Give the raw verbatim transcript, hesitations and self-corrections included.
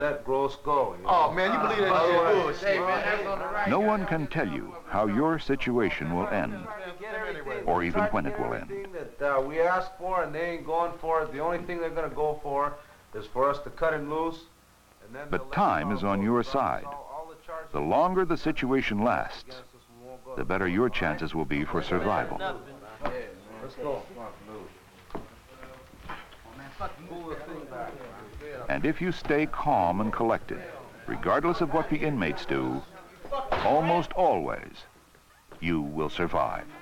Let gross go. You know? Oh, man, you believe that shit bullshit. Hey, man, that's on the right. No one can tell you how your situation will end, or even when it will end. Everything that uh, we ask for and they ain't going for it, the only thing they're going to go for is for us to cut him loose. And then But time is on your side. The longer the situation lasts, the better your chances will be for survival. Let's go. Come on, move. Pull the thing back. And if you stay calm and collected, regardless of what the inmates do, almost always, you will survive.